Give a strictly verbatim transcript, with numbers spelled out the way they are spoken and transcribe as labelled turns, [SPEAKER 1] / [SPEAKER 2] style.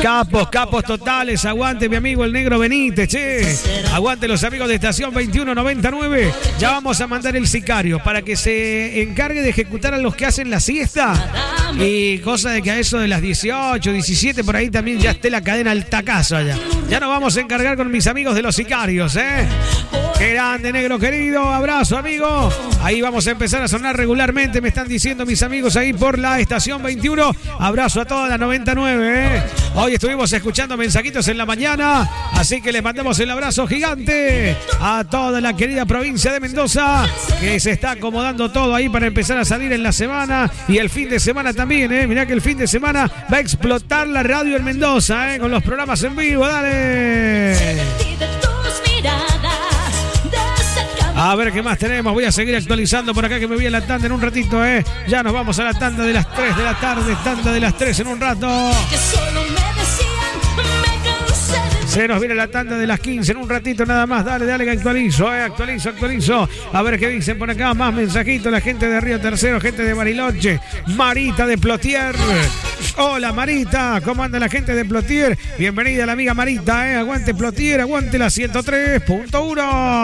[SPEAKER 1] Capos, capos totales. Aguante mi amigo el negro Benítez, che. Aguante los amigos de estación veintiuno noventa y nueve. Ya vamos a mandar el sicario para que se encargue de ejecutar a los que hacen la siesta. Y cosa de que a eso de las dieciocho, diecisiete, por ahí también ya esté la cadena al tacazo allá. Ya nos vamos a encargar con mis amigos de los sicarios, ¿eh? Qué grande, negro querido. Abrazo, amigo. Ahí vamos a empezar a sonar regularmente. Me están diciendo mis amigos ahí por la estación veintiuno. Abrazo a toda la noventa y nueve, ¿eh? Hoy estuvimos escuchando mensajitos en la mañana. Así que les mandamos el abrazo gigante a toda la querida provincia de Mendoza, que se está acomodando todo ahí para empezar a salir en la semana y el fin de semana también, ¿eh? Mirá que el fin de semana va a explotar la radio en Mendoza, ¿eh? Con los programas en vivo. Dale. A ver qué más tenemos. Voy a seguir actualizando por acá que me voy a la tanda en un ratito, ¿eh? Ya nos vamos a la tanda de las tres de la tarde. Tanda de las tres en un rato. Se nos viene la tanda de las quince en un ratito nada más. Dale, dale que actualizo, eh. Actualizo, actualizo. A ver qué dicen por acá. Más mensajitos. La gente de Río Tercero, gente de Bariloche. Marita de Plotier. Hola Marita, ¿cómo anda la gente de Plotier? Bienvenida la amiga Marita, eh. Aguante Plotier, aguante la ciento tres punto uno.